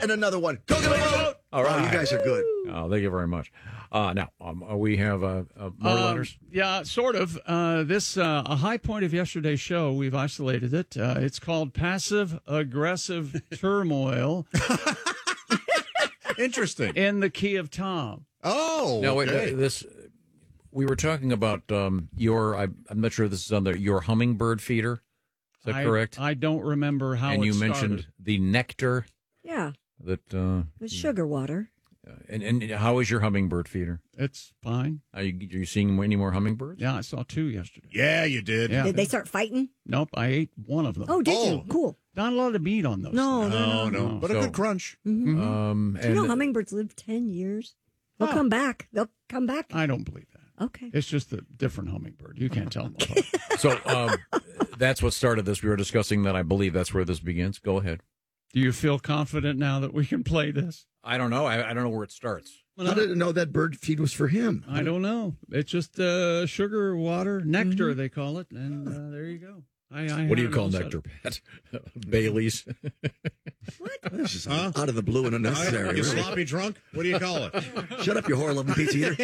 And another one. Coconut boat. All right. Oh, you guys are good. Oh, thank you very much. Now, we have more letters? Yeah, sort of. This a high point of yesterday's show, we've isolated it. It's called passive-aggressive turmoil Interesting. in the key of Tom. Oh, Now, okay. we were talking about I'm not sure if this is on your hummingbird feeder. Is that correct? I don't remember how and it you started. mentioned the nectar Yeah, that. it's sugar water. And how is your hummingbird feeder? It's fine. Are you seeing any more hummingbirds? Yeah, I saw 2 yesterday. Yeah, you did. Yeah. Did they start fighting? Nope, I ate one of them. Oh, did Oh. you? Cool. Not a lot of meat on those. No, things. No. But a So- good crunch. Do you know And hummingbirds live 10 years? They'll come back. They'll come back. I don't believe that. Okay. It's just a different hummingbird. You can't tell them apart. so that's what started this. We were discussing that. I believe that's where this begins. Go ahead. Do you feel confident now that we can play this? I don't know. I don't know where it starts. How did it know that bird feed was for him? I don't know. It's just sugar, water, nectar, they call it. And there you go. What do you call nectar, Pat? Bailey's. This is out of the blue and unnecessary. You really. sloppy drunk? What do you call it? Shut up, you whore-loving pizza eater.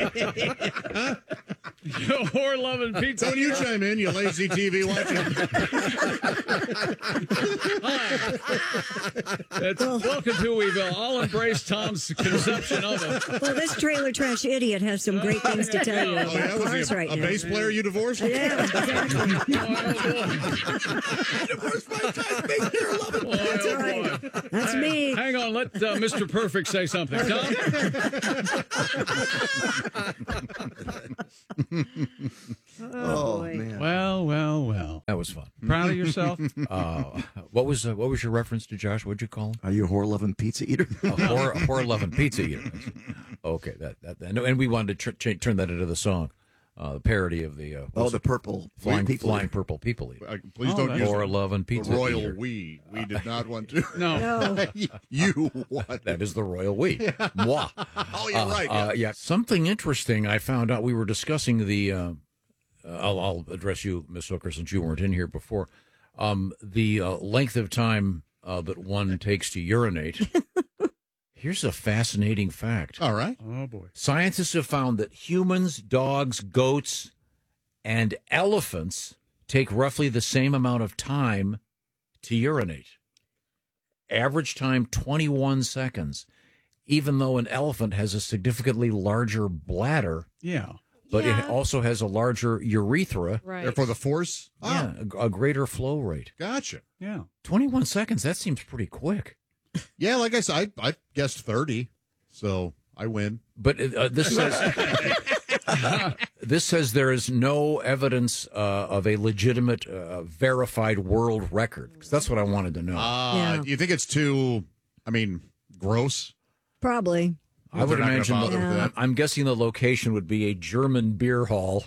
Whore-loving pizza. Don't you chime in, you lazy TV watcher. Welcome to We've all embraced Tom's conception of it. Well, this trailer trash idiot has some great things to tell you Oh, about yeah? Was cars he right a now. bass player you divorced? Yeah, exactly. That's right. That's me. Hang on, let Mr. Perfect say something. Tom? Oh, man. Well. That was fun. Proud of yourself? What was your reference to Josh? What'd you call him? Are you a whore-loving pizza eater? A whore-loving pizza eater. Okay, and we wanted to turn that into the song, the parody of the the purple flying people. purple people eater. Please don't use Whore-loving the pizza royal eater. we. We did not want to. No. You want. That is the royal we. Moi. Oh, you're right. Yeah. Something interesting I found out. We were discussing the. I'll address you, Miss Hooker, since you weren't in here before. The length of time that one takes to urinate. Here's a fascinating fact. All right. Oh, boy. Scientists have found that humans, dogs, goats, and elephants take roughly the same amount of time to urinate. Average time, 21 seconds. Even though an elephant has a significantly larger bladder, Yeah. but Yeah. it also has a larger urethra. Right. Therefore, the force. Yeah, a greater flow rate. Gotcha. Yeah. 21 seconds, that seems pretty quick. Yeah, like I said, I guessed 30, so I win. But this says this says there is no evidence of a legitimate, verified world record. 'Cause that's what I wanted to know. Yeah. You think it's too, gross? Probably. I would They're not gonna imagine. bother with that. I'm guessing the location would be a German beer hall.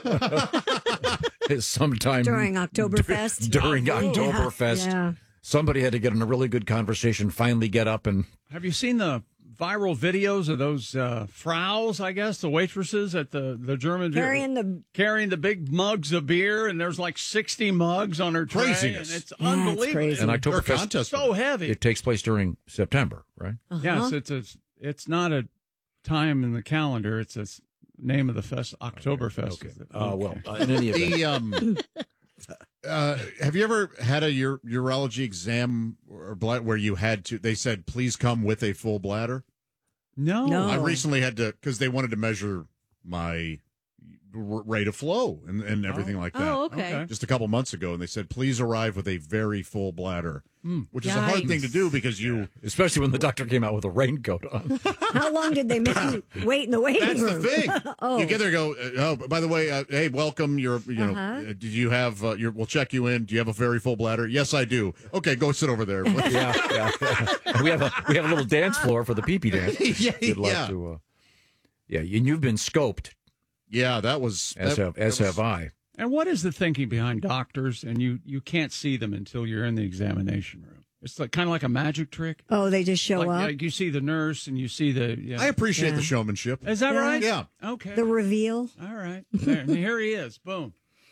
Sometime During Oktoberfest. During Yeah. Oktoberfest, Yeah. somebody had to get in a really good conversation. Finally, get up and Have you seen the viral videos of those Fraus, I guess, the waitresses at the German beer- carrying the big mugs of beer, and there's like 60 mugs on her tray. Craziness. And it's Yeah, it's unbelievable. crazy. and Or Oktoberfest. contest. So heavy. It takes place during September, right? Yes, it's not a time in the calendar. It's a name of the Oktoberfest. Okay. In any event, Have you ever had a urology exam or where you had to? They said, "Please come with a full bladder." No. No. I recently had to because they wanted to measure my rate of flow and everything like that. Oh, okay. Just a couple months ago, and they said, "Please arrive with a very full bladder," which is a hard Yikes. thing to do because you. especially when the doctor came out with a raincoat on. How long did they make you wait in the waiting That's the room? thing. Oh. You get there, and go. Oh, by the way, hey, welcome. Did you have? We'll check you in. Do you have a very full bladder? Yes, I do. Okay, go sit over there. yeah. We have a little dance floor for the pee-pee dance. Yeah, You'd like yeah. to, and you've been scoped, Yeah, that was. as have I. And what is the thinking behind doctors? And you can't see them until you're in the examination room. It's like kind of like a magic trick. Oh, they just show up. Like you see the nurse and you see the. Yeah. I appreciate Yeah. the showmanship. Is that Yeah. right? Yeah. Okay. The reveal. All right. There, and here he is. Boom.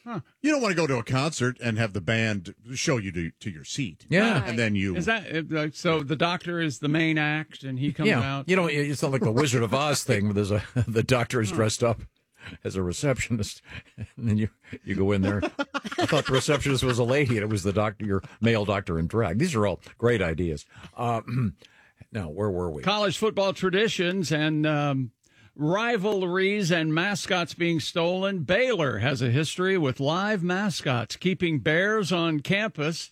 You don't want to go to a concert and have the band show you to your seat. Yeah. And then you... Is that so? The doctor is the main act, and he comes out. It's not like the Wizard of Oz thing where the doctor is dressed up as a receptionist, and then you go in there. I thought the receptionist was a lady, and it was the doctor, your male doctor in drag. These are all great ideas. Now, where were we? College football traditions and rivalries and mascots being stolen. Baylor has a history with live mascots keeping bears on campus.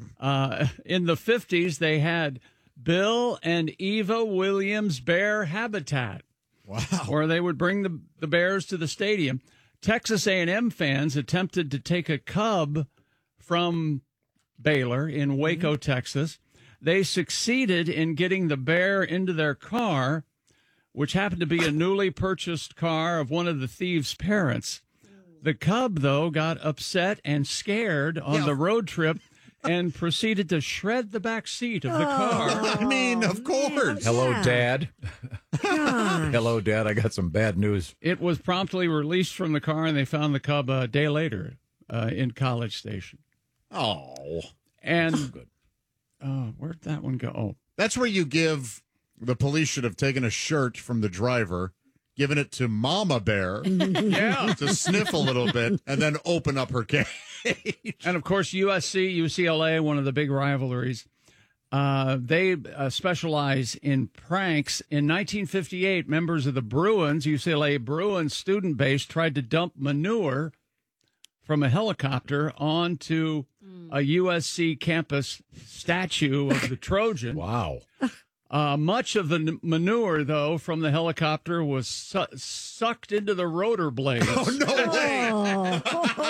In the 50s, they had Bill and Eva Williams Bear Habitat. Wow. Where they would bring the bears to the stadium. Texas A&M fans attempted to take a cub from Baylor in Waco, Texas. They succeeded in getting the bear into their car, which happened to be a newly purchased car of one of the thieves' parents. The cub, though, got upset and scared on the road trip and proceeded to shred the back seat of the car. I mean, of course. Hello, Dad. Hello, Dad. I got some bad news. It was promptly released from the car, and they found the cub a day later in College Station. Oh. And where'd that one go? Oh. That's where you give... The police should have taken a shirt from the driver, given it to Mama Bear to sniff a little bit, and then open up her cage. And, of course, USC, UCLA, one of the big rivalries. They specialize in pranks. In 1958, members of the Bruins, UCLA Bruins student base, tried to dump manure from a helicopter onto a USC campus statue of the Trojan. Wow. Much of the manure, though, from the helicopter was sucked into the rotor blades. Oh, no way.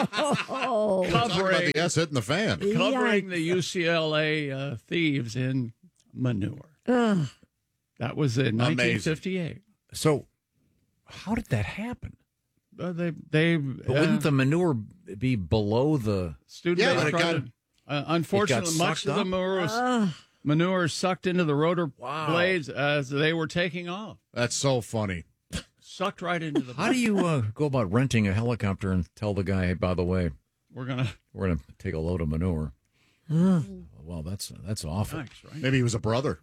Covering the ass hitting the fan. Covering the UCLA thieves in manure. That was in 1958. So how did that happen? But wouldn't the manure be below the student? Yeah, but it got, unfortunately, much of the manure sucked into the rotor blades as they were taking off. That's so funny. Sucked right into the. How do you go about renting a helicopter and tell the guy, hey, by the way, we're gonna take a load of manure? Well, that's awful. Thanks, right? Maybe he was a brother.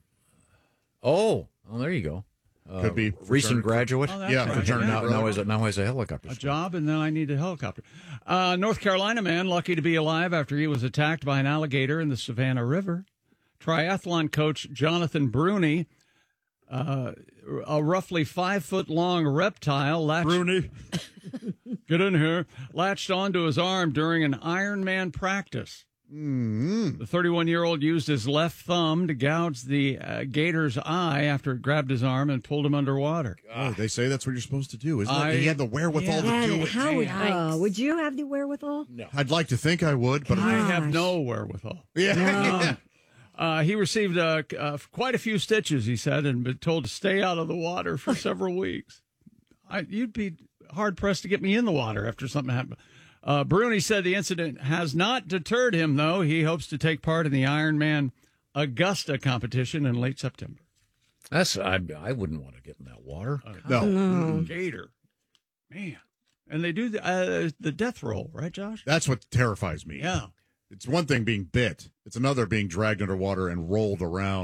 Oh, there you go. Could be recent graduate. Oh, that's right. Now he's a helicopter. A job, and then I need a helicopter. North Carolina man lucky to be alive after he was attacked by an alligator in the Savannah River. Triathlon coach Jonathan Bruni, a roughly 5-foot-long reptile Bruni, get in here, latched onto his arm during an Ironman practice. The 31-year-old used his left thumb to gouge the gator's eye after it grabbed his arm and pulled him underwater. Oh, they say that's what you're supposed to do, isn't it? He had the wherewithal to do it. How would you have the wherewithal? No. I'd like to think I would, but I have no wherewithal. Yeah. No. He received quite a few stitches, he said, and been told to stay out of the water for several weeks. You'd be hard-pressed to get me in the water after something happened. Bruni said the incident has not deterred him, though. He hopes to take part in the Ironman Augusta competition in late September. I wouldn't want to get in that water. No. Gator. Man. And they do the death roll, right, Josh? That's what terrifies me. Yeah. It's one thing being bit. It's another being dragged underwater and rolled around.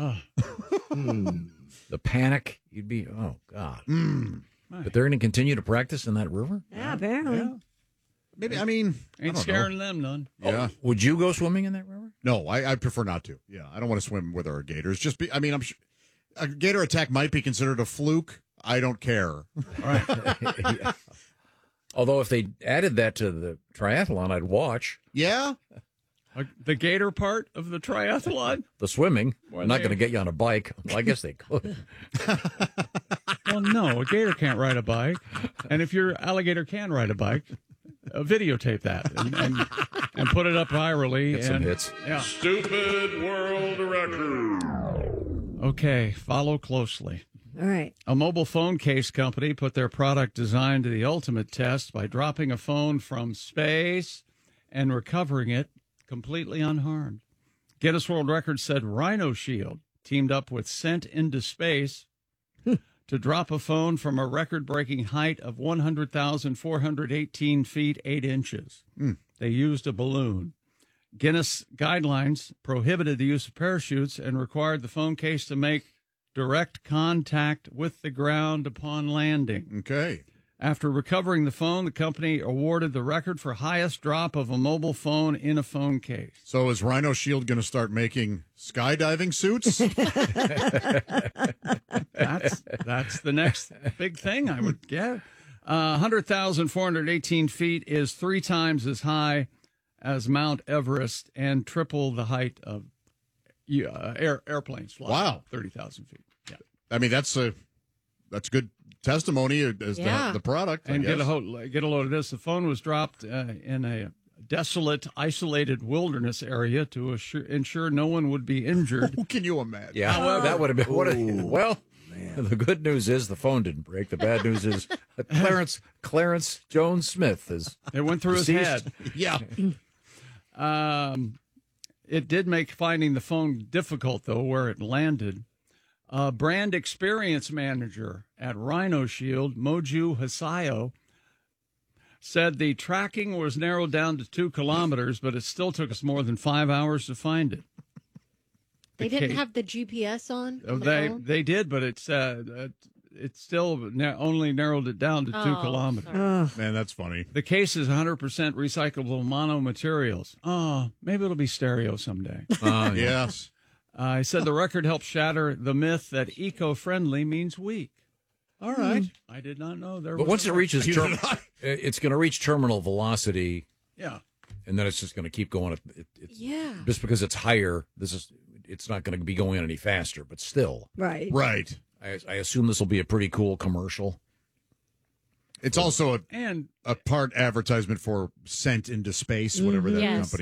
The panic. You'd be, oh, God. But they're going to continue to practice in that river? Yeah, apparently. Yeah. Maybe, I mean... Ain't scaring them none. Yeah. Would you go swimming in that river? No, I prefer not to. Yeah, I don't want to swim where there are gators. I'm sure a gator attack might be considered a fluke. I don't care. All right. Yeah. Although if they added that to the triathlon, I'd watch. Yeah? The gator part of the triathlon? The swimming. I'm not going to get you on a bike. Well, I guess they could. Well, no, a gator can't ride a bike. And if your alligator can ride a bike, videotape that and put it up virally. Get some hits. Yeah. Stupid world record. Okay, follow closely. All right. A mobile phone case company put their product design to the ultimate test by dropping a phone from space and recovering it completely unharmed. Guinness World Records said Rhino Shield teamed up with Sent into Space to drop a phone from a record-breaking height of 100,418 feet, 8 inches. They used a balloon. Guinness guidelines prohibited the use of parachutes and required the phone case to make direct contact with the ground upon landing. Okay. After recovering the phone, the company awarded the record for highest drop of a mobile phone in a phone case. So is Rhino Shield going to start making skydiving suits? That's the next big thing, I would get. 100,418 feet is 3 times as high as Mount Everest and triple the height of airplanes flying. Wow. 30,000 feet. Yeah. I mean, that's good testimony as the product. And I get guess. a load of this. The phone was dropped in a desolate, isolated wilderness area to ensure no one would be injured. Can you imagine? Yeah, that would have been well. The good news is the phone didn't break. The bad news is that Clarence Jones Smith is. It went through his deceased. head. Yeah. It did make finding the phone difficult, though, where it landed. Brand experience manager at Rhino Shield, Moju Hasayo, said the tracking was narrowed down to 2 kilometers, but it still took us more than 5 hours to find it. They didn't have the GPS on the phone? They did, but it still only narrowed it down to 2 kilometers. Oh, Man, that's funny. The case is 100% recyclable monomaterials. Oh, maybe it'll be stereo someday. Yes. I said the record helped shatter the myth that eco-friendly means weak. All right. I did not know there was. But once it reaches, You it's going to reach terminal velocity, Yeah. and then it's just going to keep going. Yeah. Just because it's higher, it's not going to be going any faster. But still, right. Right. I assume this will be a pretty cool commercial. It's also And a part advertisement for Sent into Space, whatever that Yes. company